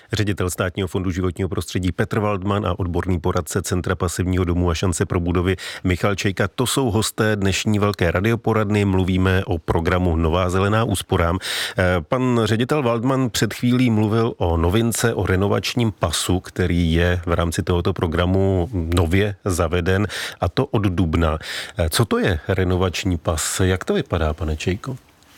Ředitel Státního fondu životního prostředí Petr Waldman a odborný poradce Centra pasivního domu a šance pro budovy Michal Čejka. To jsou hosté dnešní velké radioporadny. Mluvíme o programu Nová zelená úsporám. Pan ředitel Waldman před chvílí mluvil o novince, o renovačním pasu, který je v rámci tohoto programu nově zaveden, a to od dubna. Co to je renovační pas? Jak to vypadá, pane Čejko?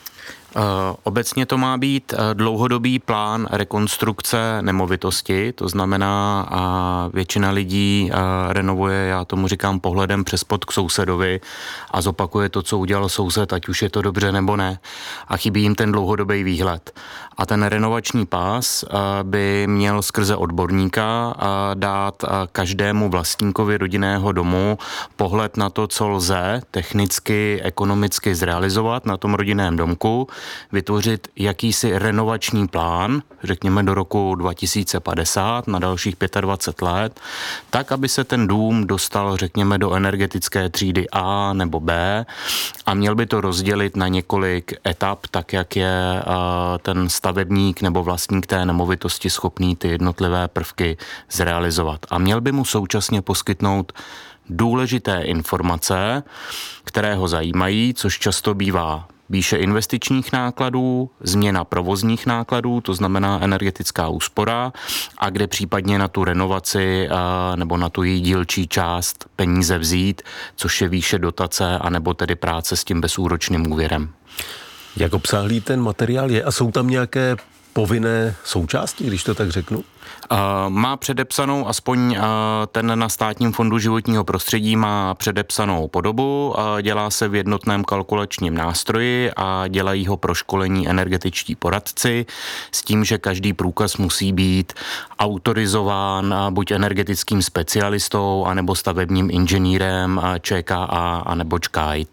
Obecně to má být dlouhodobý plán rekonstrukce nemovitosti, to znamená, většina lidí renovuje, já tomu říkám, pohledem přes pod k sousedovi a zopakuje to, co udělal soused, ať už je to dobře nebo ne, a chybí jim ten dlouhodobý výhled. A ten renovační pás by měl skrze odborníka dát každému vlastníkovi rodinného domu pohled na to, co lze technicky, ekonomicky zrealizovat na tom rodinném domku, vytvořit jakýsi renovační plán, řekněme do roku 2050, na dalších 25 let, tak, aby se ten dům dostal, řekněme, do energetické třídy A nebo B, a měl by to rozdělit na několik etap, tak, jak je ten stavebník nebo vlastník té nemovitosti schopný ty jednotlivé prvky zrealizovat. A měl by mu současně poskytnout důležité informace, které ho zajímají, což často bývá výše investičních nákladů, změna provozních nákladů, to znamená energetická úspora, a kde případně na tu renovaci nebo na tu její dílčí část peníze vzít, což je výše dotace, anebo tedy práce s tím bezúročným úvěrem. Jak obsáhlý ten materiál je a jsou tam nějaké povinné součásti, když to tak řeknu? Má předepsanou, aspoň ten na Státním fondu životního prostředí má předepsanou podobu, dělá se v jednotném kalkulačním nástroji a dělají ho pro školení energetičtí poradci s tím, že každý průkaz musí být autorizován buď energetickým specialistou, anebo stavebním inženýrem ČKA, anebo ČKAIT.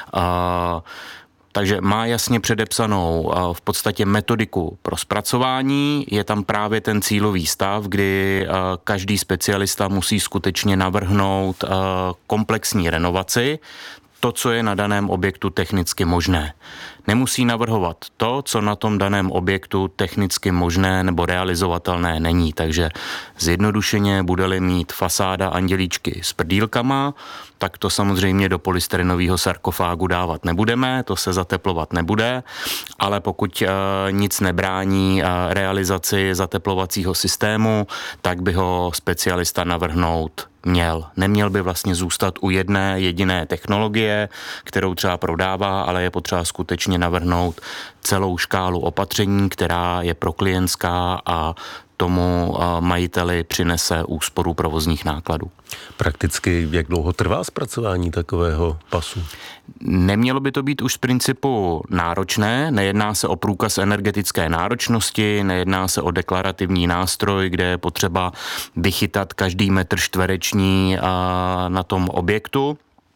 Takže má jasně předepsanou v podstatě metodiku pro zpracování, je tam právě ten cílový stav, kdy každý specialista musí skutečně navrhnout komplexní renovaci, to, co je na daném objektu technicky možné. Nemusí navrhovat to, co na tom daném objektu technicky možné nebo realizovatelné není. Takže zjednodušeně, bude-li mít fasáda andělíčky s prdýlkama, tak to samozřejmě do polystyrenového sarkofágu dávat nebudeme, to se zateplovat nebude, ale pokud nic nebrání realizaci zateplovacího systému, tak by ho specialista navrhnout měl. Neměl by vlastně zůstat u jedné jediné technologie, kterou třeba prodává, ale je potřeba skutečně navrhnout celou škálu opatření, která je pro klientská a tomu majiteli přinese úsporu provozních nákladů. Prakticky jak dlouho trvá zpracování takového pasu? Nemělo by to být už z principu náročné, nejedná se o průkaz energetické náročnosti, nejedná se o deklarativní nástroj, kde je potřeba vychytat každý metr čtvereční na tom objektu.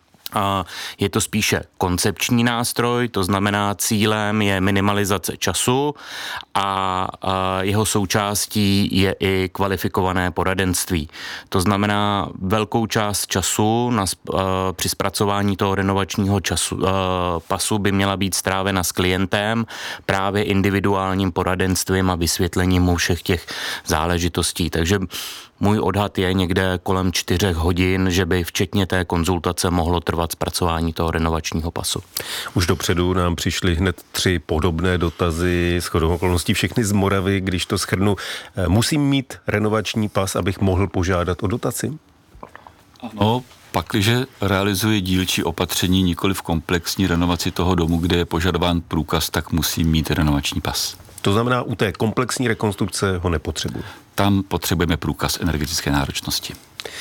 Je to spíše koncepční nástroj, to znamená cílem je minimalizace času a jeho součástí je i kvalifikované poradenství. To znamená velkou část času při zpracování toho renovačního pasu by měla být strávena s klientem právě individuálním poradenstvím a vysvětlením mu všech těch záležitostí. Takže můj odhad je někde kolem 4 hodin, že by včetně té konzultace mohlo trvat zpracování toho renovačního pasu. Už dopředu nám přišly hned 3 podobné dotazy, shodou okolností všechny z Moravy. Když to shrnu, musím mít renovační pas, abych mohl požádat o dotaci? Ano, pakliže realizuje dílčí opatření, nikoli v komplexní renovaci toho domu, kde je požadován průkaz, tak musí mít renovační pas. To znamená, u té komplexní rekonstrukce ho nepotřebuji. Tam potřebujeme průkaz energetické náročnosti.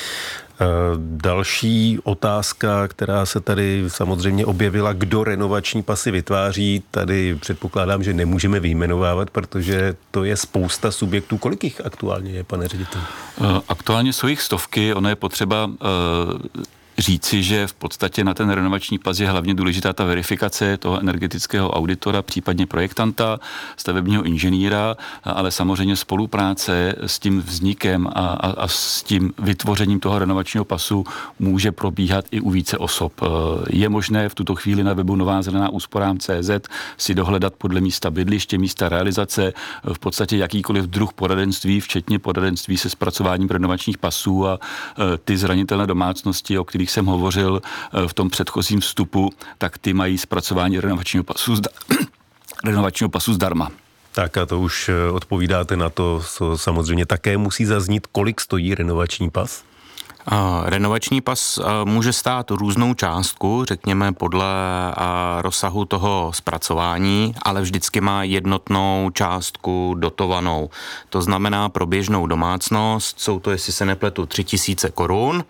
Další otázka, která se tady samozřejmě objevila, kdo renovační pasy vytváří, tady předpokládám, že nemůžeme vyjmenovávat, protože to je spousta subjektů. Kolik jich aktuálně je, pane ředitel? Aktuálně jsou jich stovky, ono je potřeba říci, že v podstatě na ten renovační pas je hlavně důležitá ta verifikace toho energetického auditora, případně projektanta, stavebního inženýra, ale samozřejmě spolupráce s tím vznikem a s tím vytvořením toho renovačního pasu může probíhat i u více osob. Je možné v tuto chvíli na webu novázelenáúsporám.cz si dohledat podle místa bydliště, místa realizace, v podstatě jakýkoliv druh poradenství, včetně poradenství se zpracováním renovačních pasů a ty zranitelné domácnosti, o kterých jsem hovořil v tom předchozím vstupu, tak ty mají zpracování renovačního pasu zdarma. Tak a to už odpovídáte na to, co samozřejmě také musí zaznít, kolik stojí renovační pas? Renovační pas může stát různou částku, řekněme podle rozsahu toho zpracování, ale vždycky má jednotnou částku dotovanou. To znamená pro běžnou domácnost jsou to, jestli se nepletu, 3 000 korun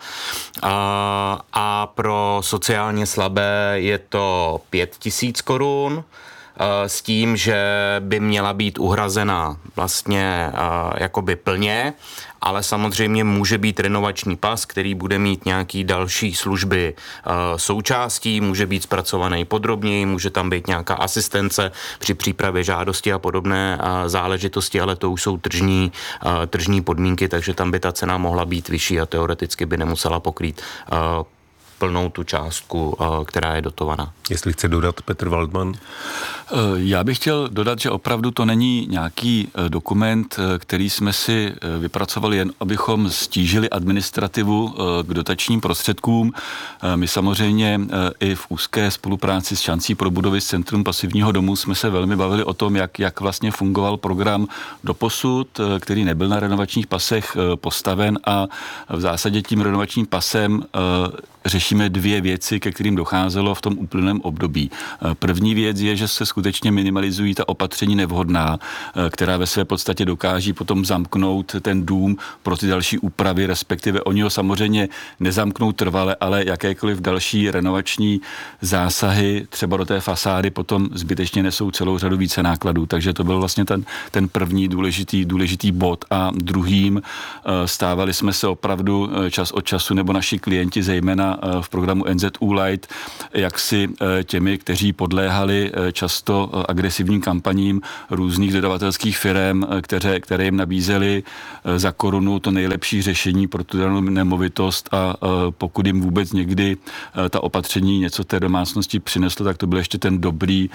a pro sociálně slabé je to 5 000 korun. S tím, že by měla být uhrazena vlastně jakoby plně, ale samozřejmě může být renovační pas, který bude mít nějaký další služby součástí, může být zpracovaný podrobněji, může tam být nějaká asistence při přípravě žádosti a podobné záležitosti, ale to už jsou tržní podmínky, takže tam by ta cena mohla být vyšší a teoreticky by nemusela pokrýt plnou tu částku, která je dotovaná. Jestli chce dodat Petr Waldman? Já bych chtěl dodat, že opravdu to není nějaký dokument, který jsme si vypracovali jen, abychom stížili administrativu k dotačním prostředkům. My samozřejmě i v úzké spolupráci s Šancí pro budovy z Centrum pasivního domu jsme se velmi bavili o tom, jak vlastně fungoval program doposud, který nebyl na renovačních pasech postaven a v zásadě tím renovačním pasem řešíme 2 věci, ke kterým docházelo v tom uplynulém období. První věc je, že se skutečně minimalizují ta opatření nevhodná, která ve své podstatě dokáží potom zamknout ten dům pro ty další úpravy, respektive oni ho samozřejmě nezamknou trvale, ale jakékoliv další renovační zásahy třeba do té fasády potom zbytečně nesou celou řadu více nákladů. Takže to byl vlastně ten první důležitý bod. A druhým stávali jsme se opravdu čas od času, nebo naši klienti zejména v programu NZU Light, jak si těmi, kteří podléhali často agresivním kampaním různých dodavatelských firem, které jim nabízely za korunu to nejlepší řešení pro tu danou nemovitost a pokud jim vůbec někdy ta opatření něco té domácnosti přineslo, tak to byl ještě ten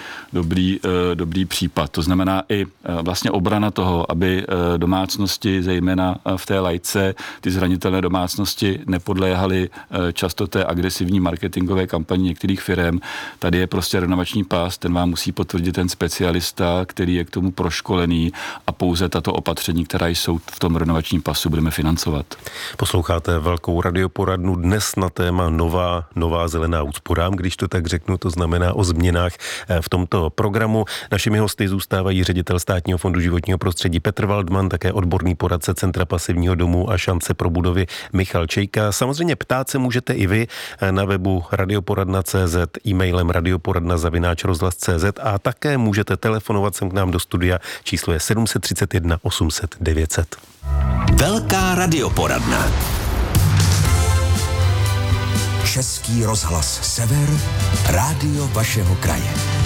dobrý případ. To znamená i vlastně obrana toho, aby domácnosti, zejména v té lajce, ty zranitelné domácnosti nepodléhaly často té agresivní marketingové kampani některých firem. Tady je prostě renovační pas, ten vám musí potvrdit ten specialista, který je k tomu proškolený a pouze tato opatření, která jsou v tom renovačním pasu, budeme financovat. Posloucháte velkou radioporadnu dnes na téma nová zelená úsporám, když to tak řeknu, to znamená o změnách v tomto programu. Našimi hosty zůstávají ředitel Státního fondu životního prostředí Petr Waldman, také odborný poradce Centra pasivního domu a Šance pro budovy Michal Čejka. Samozřejmě ptát se můžete i vy na webu radioporadna.cz, e-mailem radioporadna@rozhlas.cz a také můžete telefonovat sem k nám do studia. Číslo je 731 800 900. Velká radioporadna. Český rozhlas Sever, rádio vašeho kraje.